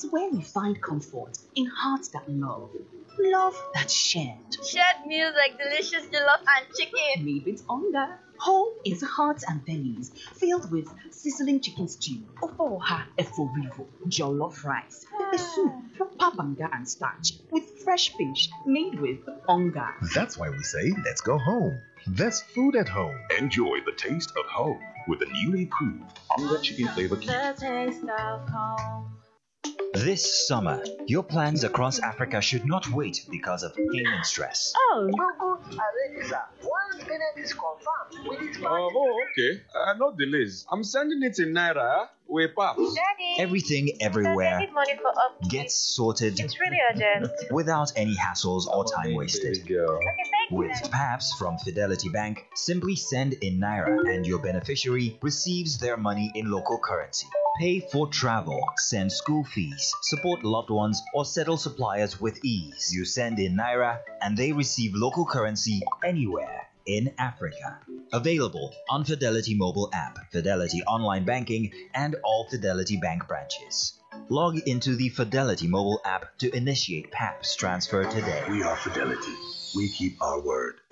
where we find comfort in hearts that love. Love that's shared. Shared meals like delicious jollof and chicken. Made with hunger. Home is hearts and bellies filled with sizzling chicken stew, ofoha eforivo, jollof rice, pepper soup, papanga and starch with fresh fish made with hunger. That's why we say, let's go home. There's food at home. Enjoy the taste of home with the newly approved Hunger Chicken Flavor Cube. The taste of home. This summer, your plans across Africa should not wait because of payment stress. Oh, Already, sir. One payment is confirmed with its bank. Okay. No delays. I'm sending it in Naira. With Pops. Daddy. Everything, everywhere I need money for up. gets sorted It's really urgent. without any hassles or time wasted. Girl. Okay, thank you. With PAPS from Fidelity Bank, simply send in Naira and your beneficiary receives their money in local currency. Pay for travel, send school fees, support loved ones, or settle suppliers with ease. You send in Naira and they receive local currency anywhere in Africa. Available on Fidelity mobile app, Fidelity online banking, and all Fidelity Bank branches. Log into the Fidelity mobile app to initiate PAPS transfer today. We are Fidelity. We keep our word.